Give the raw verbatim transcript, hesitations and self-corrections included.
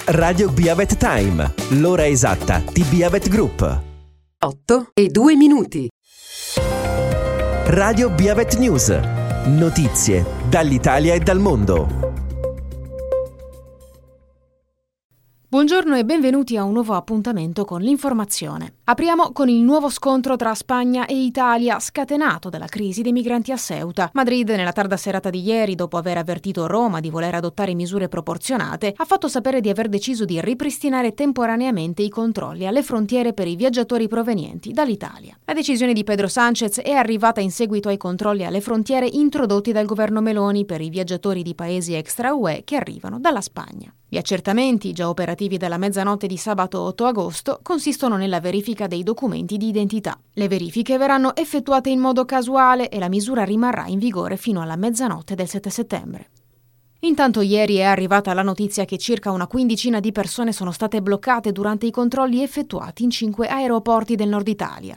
Radio Biavet Time, l'ora esatta di Biavet Group. otto e due minuti. Radio Biavet News. Notizie dall'Italia e dal mondo. Buongiorno e benvenuti a un nuovo appuntamento con l'informazione. Apriamo con il nuovo scontro tra Spagna e Italia scatenato dalla crisi dei migranti a Ceuta. Madrid, nella tarda serata di ieri, dopo aver avvertito Roma di voler adottare misure proporzionate, ha fatto sapere di aver deciso di ripristinare temporaneamente i controlli alle frontiere per i viaggiatori provenienti dall'Italia. La decisione di Pedro Sánchez è arrivata in seguito ai controlli alle frontiere introdotti dal governo Meloni per i viaggiatori di paesi extra U E che arrivano dalla Spagna. Gli accertamenti, già operativi dalla mezzanotte di sabato otto agosto, consistono nella verifica dei documenti di identità. Le verifiche verranno effettuate in modo casuale e la misura rimarrà in vigore fino alla mezzanotte del sette settembre. Intanto ieri è arrivata la notizia che circa una quindicina di persone sono state bloccate durante i controlli effettuati in cinque aeroporti del nord Italia.